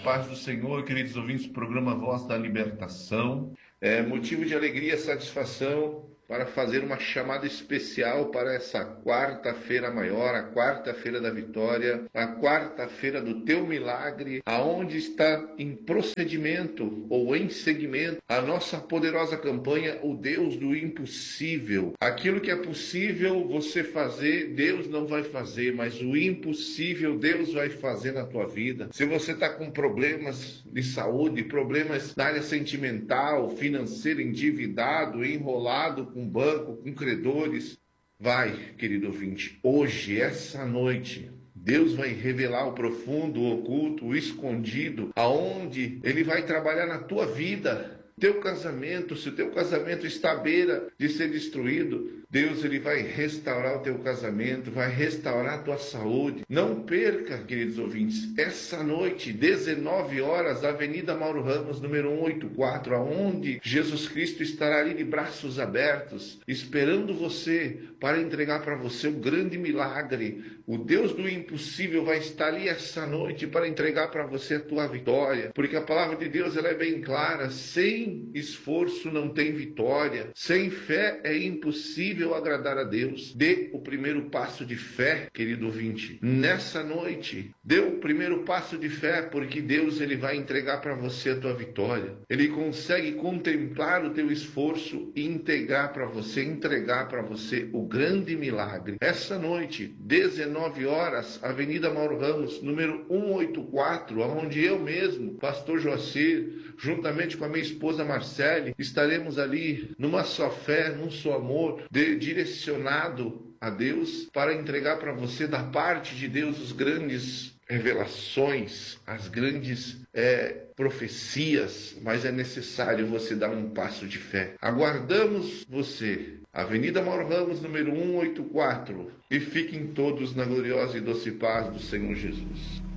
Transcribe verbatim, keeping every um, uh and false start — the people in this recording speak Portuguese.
paz do Senhor, queridos ouvintes do programa Voz da Libertação. É motivo de alegria e satisfação para fazer uma chamada especial para essa quarta-feira maior, a quarta-feira da vitória, a quarta-feira do teu milagre, aonde está em procedimento ou em segmento a nossa poderosa campanha, o Deus do impossível. Aquilo que é possível você fazer, Deus não vai fazer, mas o impossível Deus vai fazer na tua vida. Se você está com problemas de saúde, problemas na área sentimental, financeira, endividado, enrolado, com banco, com credores, vai, querido ouvinte, hoje, essa noite, Deus vai revelar o profundo, o oculto, o escondido, aonde Ele vai trabalhar na tua vida, teu casamento. Se o teu casamento está à beira de ser destruído, Deus ele vai restaurar o teu casamento, vai restaurar a tua saúde. Não perca, queridos ouvintes, essa noite, dezenove horas, Avenida Mauro Ramos, número cento e oitenta e quatro, aonde Jesus Cristo estará ali de braços abertos, esperando você para entregar para você o grande milagre. O Deus do impossível vai estar ali essa noite para entregar para você a tua vitória, porque a palavra de Deus ela é bem clara: sem esforço não tem vitória, sem fé é impossível agradar a Deus. Dê o primeiro passo de fé, querido ouvinte, nessa noite. Dê o primeiro passo de fé, porque Deus ele vai entregar para você a tua vitória. Ele consegue contemplar o teu esforço e integrar para você, entregar para você o grande milagre. Essa noite, dezenove horas, Avenida Mauro Ramos, número cento e oitenta e quatro, onde eu mesmo, pastor Joacir, juntamente com a minha esposa Marcele, estaremos ali numa só fé, num só amor, de, direcionado a Deus para entregar para você da parte de Deus os grandes revelações, as grandes é, profecias, mas é necessário você dar um passo de fé. Aguardamos você. Avenida Mauro Ramos, número cento e oitenta e quatro. E fiquem todos na gloriosa e doce paz do Senhor Jesus.